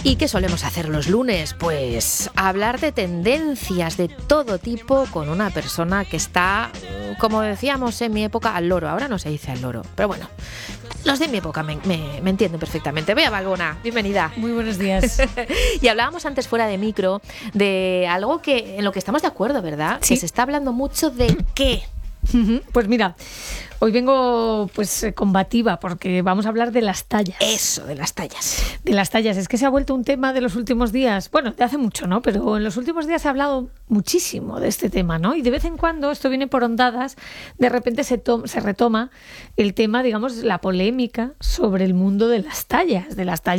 ¿Y qué solemos hacer los lunes? Pues hablar de tendencias de todo tipo con una persona que está, como decíamos en mi época, al loro. Ahora no se dice al loro, pero bueno, los de mi época me entienden perfectamente. Bea Balbona, bienvenida. Muy buenos días. Y hablábamos antes fuera de micro de algo en lo que estamos de acuerdo, ¿verdad? Sí. Que se está hablando mucho de qué. Pues mira, hoy vengo combativa porque vamos a hablar de las tallas. Eso, de las tallas. De las tallas. Es que se ha vuelto un tema de los últimos días. Bueno, de hace mucho, ¿no? Pero en los últimos días se ha hablado muchísimo de este tema, ¿no? Y de vez en cuando, esto viene por ondadas, de repente se retoma el tema, digamos, la polémica sobre el mundo de las tallas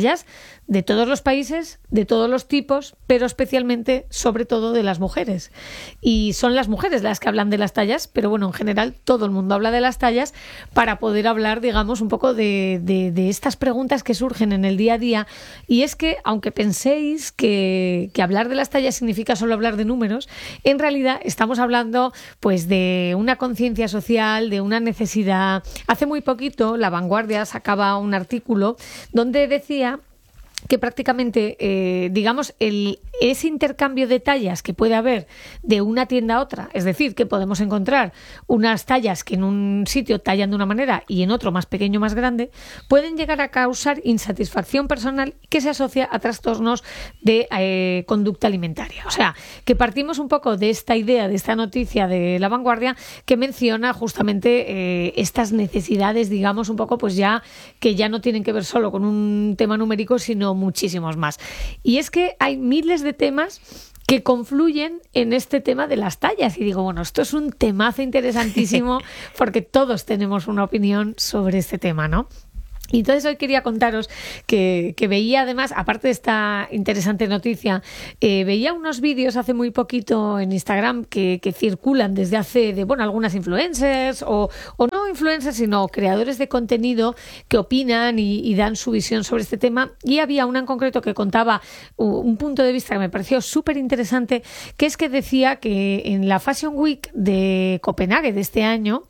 de todos los países, de todos los tipos, pero especialmente, sobre todo, de las mujeres. Y son las mujeres las que hablan de las tallas, pero bueno, en general todo el mundo habla de las tallas para poder hablar, digamos, un poco de estas preguntas que surgen en el día a día. Y es que, aunque penséis que hablar de las tallas significa solo hablar de números, en realidad estamos hablando pues de una conciencia social, de una necesidad. Hace muy poquito, La Vanguardia sacaba un artículo donde decía que prácticamente, digamos, ese intercambio de tallas que puede haber de una tienda a otra, es decir, que podemos encontrar unas tallas que en un sitio tallan de una manera y en otro más pequeño, más grande, pueden llegar a causar insatisfacción personal que se asocia a trastornos de conducta alimentaria. O sea, que partimos un poco de esta idea, de esta noticia de La Vanguardia que menciona justamente estas necesidades, digamos, un poco pues ya que ya no tienen que ver solo con un tema numérico, sino muchísimos más. Y es que hay miles de temas que confluyen en este tema de las tallas. Y digo, bueno, esto es un temazo interesantísimo porque todos tenemos una opinión sobre este tema, ¿no? Y entonces hoy quería contaros que veía además, aparte de esta interesante noticia, veía unos vídeos hace muy poquito en Instagram que circulan desde hace algunas influencers o no influencers, sino creadores de contenido que opinan y dan su visión sobre este tema. Y había una en concreto que contaba un punto de vista que me pareció súper interesante, que es que decía que en la Fashion Week de Copenhague de este año,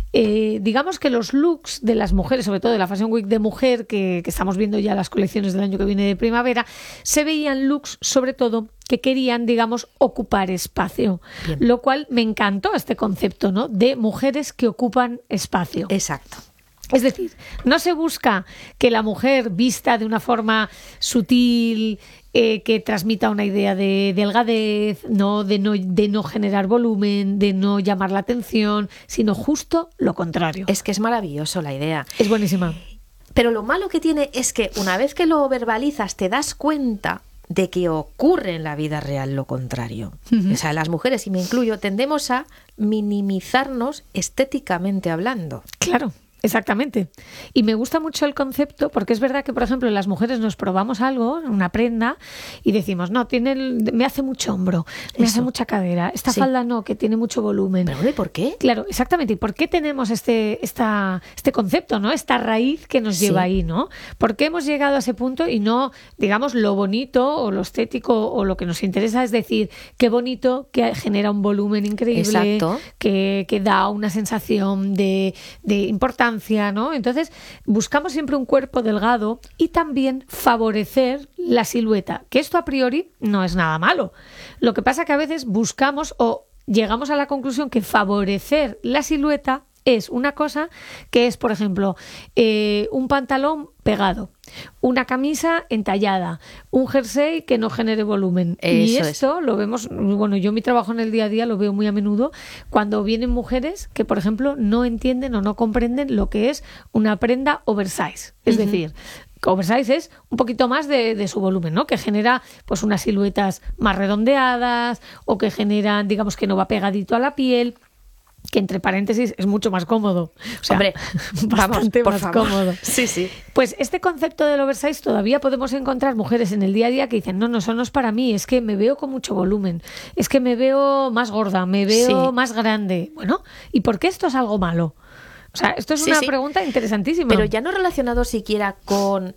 digamos que los looks de las mujeres, sobre todo de la Fashion Week de mujer, que estamos viendo ya las colecciones del año que viene de primavera, se veían looks sobre todo que querían, digamos, ocupar espacio. Bien. Lo cual me encantó este concepto, ¿no? De mujeres que ocupan espacio. Exacto. Es decir, no se busca que la mujer vista de una forma sutil, que transmita una idea de delgadez, de no generar volumen, de no llamar la atención, sino justo lo contrario. Es que es maravilloso la idea. Es buenísima. Pero lo malo que tiene es que una vez que lo verbalizas te das cuenta de que ocurre en la vida real lo contrario. O sea, las mujeres, y me incluyo, tendemos a minimizarnos estéticamente hablando. Claro. Exactamente. Y me gusta mucho el concepto porque es verdad que, por ejemplo, las mujeres nos probamos algo, una prenda, y decimos, no, me hace mucho hombro, me hace mucha cadera, esta falda no, que tiene mucho volumen. ¿Pero de por qué? Claro, exactamente. ¿Y por qué tenemos este concepto, ¿no? Esta raíz que nos lleva ahí, ¿no? ¿Por qué hemos llegado a ese punto y no, digamos, lo bonito o lo estético o lo que nos interesa es decir, qué bonito, que genera un volumen increíble, que da una sensación de importancia, ¿no? Entonces buscamos siempre un cuerpo delgado y también favorecer la silueta, que esto a priori no es nada malo. Lo que pasa que a veces buscamos o llegamos a la conclusión que favorecer la silueta es una cosa que es, por ejemplo, un pantalón pegado, una camisa entallada, un jersey que no genere volumen. Y esto lo vemos, bueno, yo mi trabajo en el día a día lo veo muy a menudo cuando vienen mujeres que, por ejemplo, no entienden o no comprenden lo que es una prenda oversize. Es decir, oversize es un poquito más de su volumen, ¿no? Que genera pues unas siluetas más redondeadas o que generan, digamos, que no va pegadito a la piel, que entre paréntesis es mucho más cómodo. O sea, hombre, bastante vamos, más cómodo. Sí, sí. Pues este concepto del oversize todavía podemos encontrar mujeres en el día a día que dicen, no, eso no es para mí, es que me veo con mucho volumen, es que me veo más gorda, me veo más grande. Bueno, ¿y por qué esto es algo malo? O sea, esto es una pregunta interesantísima. Pero ya no relacionado siquiera con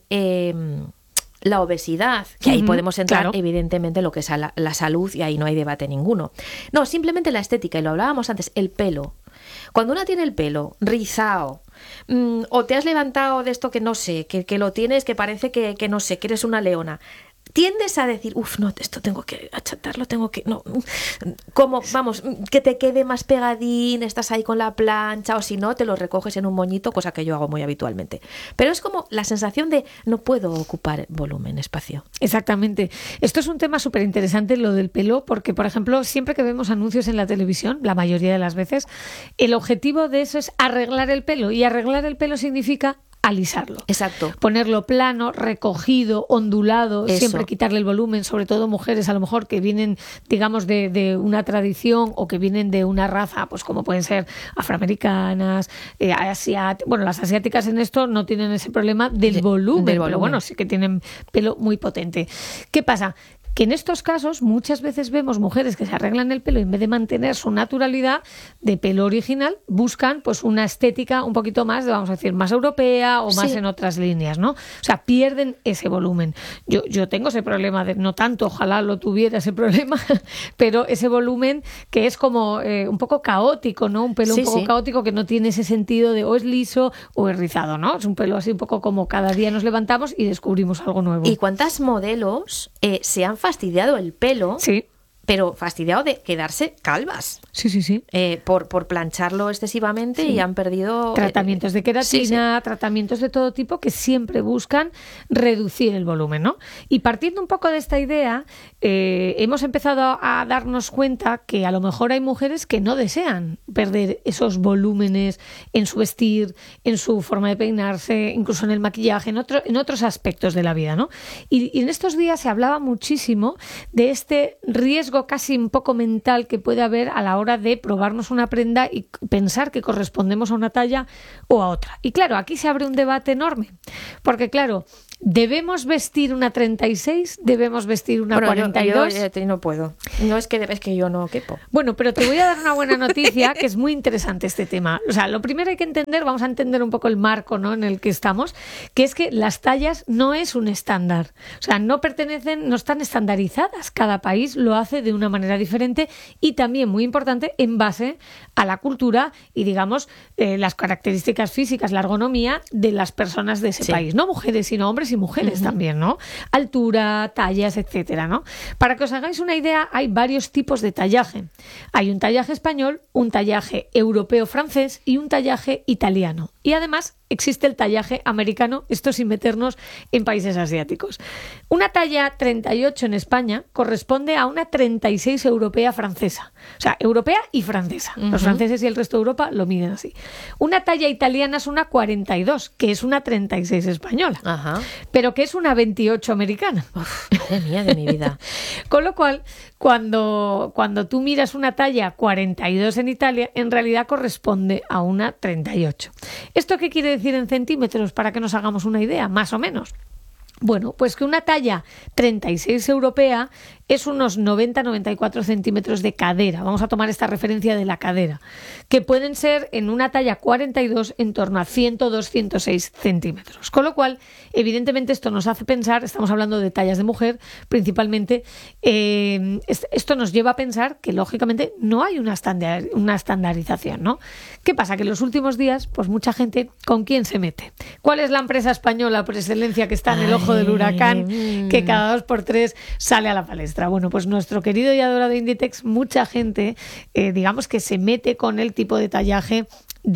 la obesidad, que ahí podemos entrar evidentemente lo que es la salud y ahí no hay debate ninguno. No, simplemente la estética, y lo hablábamos antes, el pelo. Cuando una tiene el pelo rizado, o te has levantado de esto que no sé, que lo tienes, que parece que no sé, que eres una leona, tiendes a decir, no, esto tengo que achatarlo, no, como, vamos, que te quede más pegadín, estás ahí con la plancha, o si no, te lo recoges en un moñito, cosa que yo hago muy habitualmente. Pero es como la sensación de no puedo ocupar volumen, espacio. Exactamente. Esto es un tema súper interesante, lo del pelo, porque, por ejemplo, siempre que vemos anuncios en la televisión, la mayoría de las veces, el objetivo de eso es arreglar el pelo, y arreglar el pelo significa alisarlo. Exacto. Ponerlo plano, recogido, ondulado, Eso. siempre quitarle el volumen, sobre todo mujeres a lo mejor que vienen, digamos, de una tradición o que vienen de una raza, pues como pueden ser afroamericanas, bueno, las asiáticas en esto no tienen ese problema del volumen, pero bueno, sí que tienen pelo muy potente. ¿Qué pasa? Que en estos casos muchas veces vemos mujeres que se arreglan el pelo y en vez de mantener su naturalidad de pelo original, buscan pues una estética un poquito más, vamos a decir, más europea o más en otras líneas, ¿no? O sea, pierden ese volumen. Yo tengo ese problema, no tanto, ojalá lo tuviera ese problema, pero ese volumen que es como un poco caótico, ¿no? Un pelo un poco caótico que no tiene ese sentido de o es liso o es rizado, ¿no? Es un pelo así un poco como cada día nos levantamos y descubrimos algo nuevo. ¿Y cuántas modelos se han fastidiado el pelo? Sí. Pero fastidiado de quedarse calvas. Sí. Por plancharlo excesivamente y han perdido... Tratamientos de queratina, tratamientos de todo tipo que siempre buscan reducir el volumen, ¿no? Y partiendo un poco de esta idea, hemos empezado a darnos cuenta que a lo mejor hay mujeres que no desean perder esos volúmenes en su vestir, en su forma de peinarse, incluso en el maquillaje, en otros aspectos de la vida, ¿no? Y en estos días se hablaba muchísimo de este riesgo casi un poco mental que puede haber a la hora de probarnos una prenda y pensar que correspondemos a una talla o a otra. Y claro, aquí se abre un debate enorme, porque claro, ¿debemos vestir una 36? ¿Debemos vestir una 42? Yo no puedo. No es que yo no quepo. Bueno, pero te voy a dar una buena noticia, que es muy interesante este tema. O sea, lo primero hay que entender, vamos a entender un poco el marco, ¿no?, en el que estamos, que es que las tallas no es un estándar. O sea, no están estandarizadas. Cada país lo hace de una manera diferente y también, muy importante, en base a la cultura y, digamos, las características físicas, la ergonomía de las personas de ese país. No mujeres, sino hombres y mujeres también, ¿no? Altura, tallas, etcétera, ¿no? Para que os hagáis una idea, hay varios tipos de tallaje. Hay un tallaje español, un tallaje europeo-francés y un tallaje italiano. Y además existe el tallaje americano, esto sin meternos en países asiáticos. Una talla 38 en España corresponde a una 36 europea-francesa. O sea, europea y francesa. Los franceses y el resto de Europa lo miden así. Una talla italiana es una 42, que es una 36 española. Ajá. Pero que es una 28 americana. Uf, madre mía de mi vida. Con lo cual, cuando tú miras una talla 42 en Italia, en realidad corresponde a una 38. ¿Esto qué quiere decir en centímetros para que nos hagamos una idea, más o menos? Bueno, pues que una talla 36 europea es unos 90-94 centímetros de cadera. Vamos a tomar esta referencia de la cadera, que pueden ser en una talla 42 en torno a 102-106 centímetros. Con lo cual, evidentemente, esto nos hace pensar, estamos hablando de tallas de mujer principalmente, esto nos lleva a pensar que, lógicamente, no hay una estandarización, ¿no? ¿Qué pasa? Que en los últimos días, pues mucha gente, ¿con quién se mete? ¿Cuál es la empresa española por excelencia que está en el ojo del huracán, que cada 2x3 sale a la palestra? Bueno, pues nuestro querido y adorado Inditex, mucha gente, digamos que se mete con el tipo de tallaje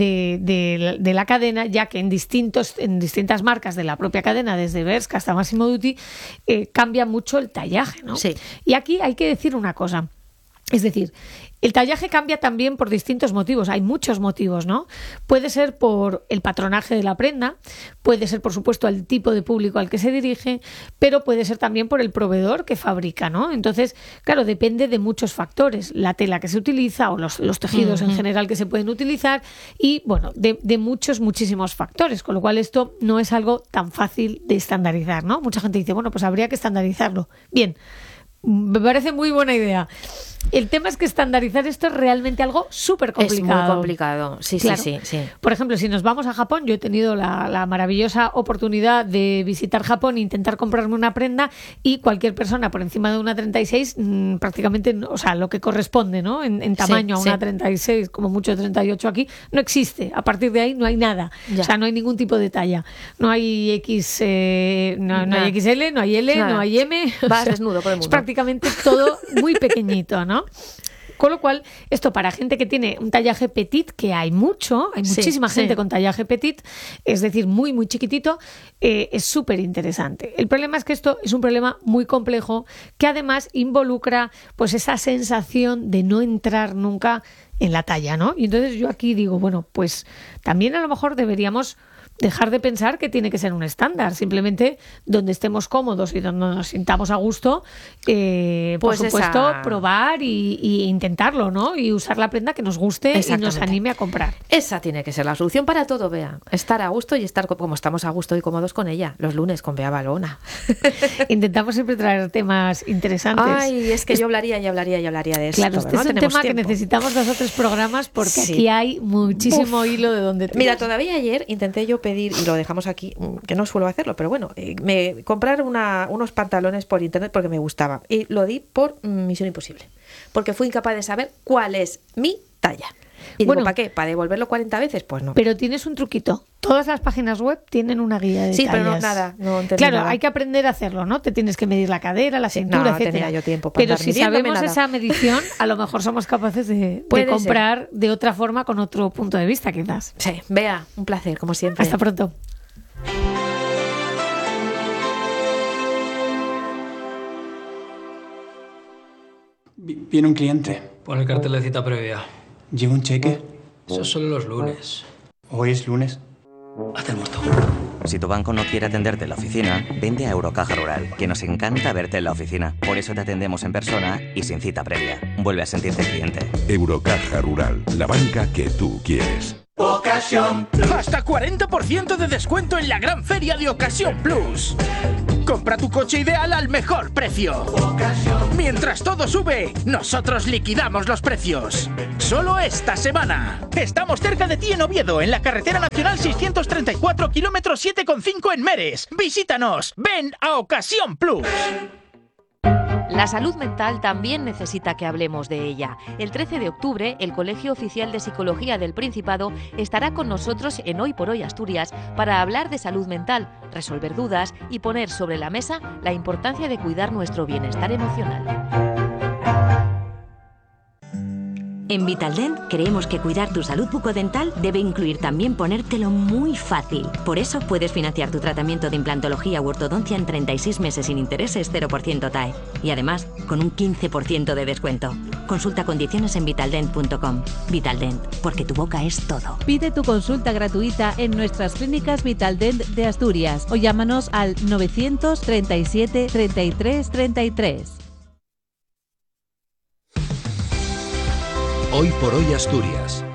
de la cadena, ya que en distintas marcas de la propia cadena, desde Bershka hasta Massimo Dutti, cambia mucho el tallaje, ¿no? Sí. Y aquí hay que decir una cosa, es decir, el tallaje cambia también por distintos motivos. Hay muchos motivos, ¿no? Puede ser por el patronaje de la prenda, puede ser, por supuesto, el tipo de público al que se dirige, pero puede ser también por el proveedor que fabrica, ¿no? Entonces, claro, depende de muchos factores. La tela que se utiliza o los tejidos en general que se pueden utilizar y, bueno, de muchísimos factores. Con lo cual, esto no es algo tan fácil de estandarizar, ¿no? Mucha gente dice, bueno, pues habría que estandarizarlo. Bien, me parece muy buena idea. El tema es que estandarizar esto es realmente algo súper complicado. Es muy complicado, sí, claro. sí. Por ejemplo, si nos vamos a Japón, yo he tenido la maravillosa oportunidad de visitar Japón e intentar comprarme una prenda y cualquier persona por encima de una 36, prácticamente, o sea, lo que corresponde, ¿no? En tamaño a una 36, como mucho 38 aquí, no existe. A partir de ahí no hay nada. Ya. O sea, no hay ningún tipo de talla. No hay X, no hay XL, no hay L, no hay M. Vas desnudo por el mundo. Es prácticamente todo muy pequeñito, ¿no? Con lo cual, esto para gente que tiene un tallaje petit, que hay muchísima gente con tallaje petit, es decir, muy, muy chiquitito, es súper interesante. El problema es que esto es un problema muy complejo que además involucra pues esa sensación de no entrar nunca en la talla, ¿no? Y entonces yo aquí digo, bueno, pues también a lo mejor deberíamos dejar de pensar que tiene que ser un estándar, simplemente donde estemos cómodos y donde nos sintamos a gusto, por supuesto, probar y intentarlo, ¿no? Y usar la prenda que nos guste y nos anime a comprar. Esa tiene que ser la solución para todo, Bea. Estar a gusto y estar como estamos a gusto y cómodos con ella, los lunes con Bea Balona. Intentamos siempre traer temas interesantes. Ay, es que yo hablaría de esto. Claro, este es un tema que necesitamos 2 o 3 programas porque aquí hay muchísimo hilo de donde tirar. Mira, todavía ayer intenté yo pedir, y lo dejamos aquí, que no suelo hacerlo, pero bueno, comprar unos pantalones por internet porque me gustaba. Y lo di por misión imposible. Porque fui incapaz de saber cuál es mi talla. Y digo, ¿para qué? ¿Para devolverlo 40 veces? Pues no. Pero tienes un truquito. Todas las páginas web tienen una guía de tallas. Sí, pero no entendí Claro, nada. hay que aprender a hacerlo, ¿no? Te tienes que medir la cadera, la cintura, etcétera. Tenía yo tiempo para pero si sabemos esa medición, a lo mejor somos capaces de comprar de otra forma, con otro punto de vista, quizás. Sí, Bea, un placer, como siempre. Hasta pronto. Viene un cliente. Pon el cartel de cita previa. ¿Lleva un cheque? Eso es solo los lunes. ¿Hoy es lunes? Haz el muerto. Si tu banco no quiere atenderte en la oficina, vente a Eurocaja Rural, que nos encanta verte en la oficina. Por eso te atendemos en persona y sin cita previa. Vuelve a sentirte cliente. Eurocaja Rural, la banca que tú quieres. Ocasión Plus. Hasta 40% de descuento en la gran feria de Ocasión Plus. Compra tu coche ideal al mejor precio. Mientras todo sube, nosotros liquidamos los precios. Solo esta semana. Estamos cerca de ti en Oviedo, en la carretera nacional 634, kilómetro 7,5 en Meres. Visítanos. Ven a Ocasión Plus. La salud mental también necesita que hablemos de ella. El 13 de octubre, el Colegio Oficial de Psicología del Principado estará con nosotros en Hoy por Hoy Asturias para hablar de salud mental, resolver dudas y poner sobre la mesa la importancia de cuidar nuestro bienestar emocional. En Vitaldent creemos que cuidar tu salud bucodental debe incluir también ponértelo muy fácil. Por eso puedes financiar tu tratamiento de implantología u ortodoncia en 36 meses sin intereses 0% TAE. Y además, con un 15% de descuento. Consulta condiciones en vitaldent.com. Vitaldent, porque tu boca es todo. Pide tu consulta gratuita en nuestras clínicas Vitaldent de Asturias o llámanos al 937 33 33. Hoy por Hoy Asturias,